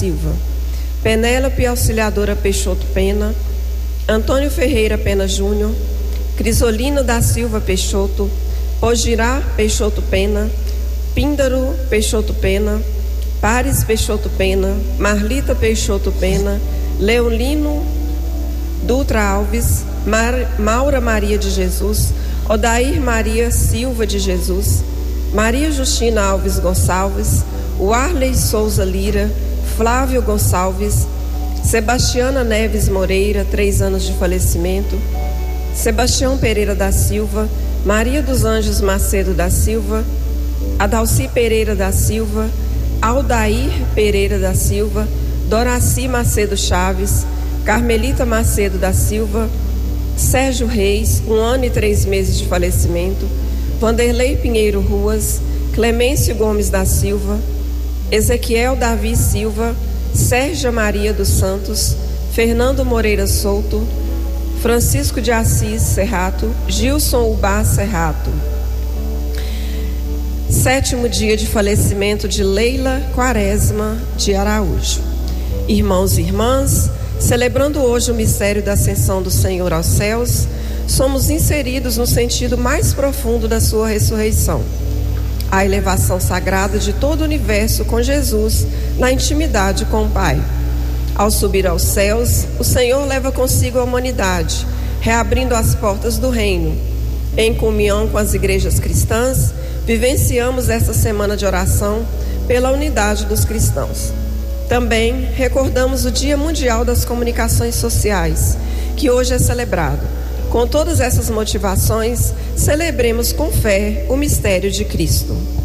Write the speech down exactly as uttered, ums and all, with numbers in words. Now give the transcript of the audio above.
Silva, Penélope Auxiliadora Peixoto Pena, Antônio Ferreira Pena Júnior, Crisolina da Silva Peixoto, Pogirá Peixoto Pena, Píndaro Peixoto Pena, Pares Peixoto Pena, Marlita Peixoto Pena, Leolino Dutra Alves, Mar, Maura Maria de Jesus, Odair Maria Silva de Jesus, Maria Justina Alves Gonçalves, Warley Souza Lira, Flávio Gonçalves, Sebastiana Neves Moreira, três anos de falecimento, Sebastião Pereira da Silva, Maria dos Anjos Macedo da Silva, Adalci Pereira da Silva, Aldair Pereira da Silva, Doraci Macedo Chaves, Carmelita Macedo da Silva, Sérgio Reis, um ano e três meses de falecimento, Vanderlei Pinheiro Ruas, Clemêncio Gomes da Silva, Ezequiel Davi Silva, Sérgia Maria dos Santos, Fernando Moreira Souto, Francisco de Assis Serrato, Gilson Ubá Serrato. Sétimo dia de falecimento de Leila Quaresma de Araújo. Irmãos e irmãs, celebrando hoje o mistério da ascensão do Senhor aos céus, somos inseridos no sentido mais profundo da sua ressurreição, a elevação sagrada de todo o universo com Jesus na intimidade com o Pai. Ao subir aos céus, o Senhor leva consigo a humanidade, reabrindo as portas do reino. Em comunhão com as igrejas cristãs, vivenciamos esta semana de oração pela unidade dos cristãos. Também recordamos o Dia Mundial das Comunicações Sociais, que hoje é celebrado. Com todas essas motivações, celebremos com fé o mistério de Cristo.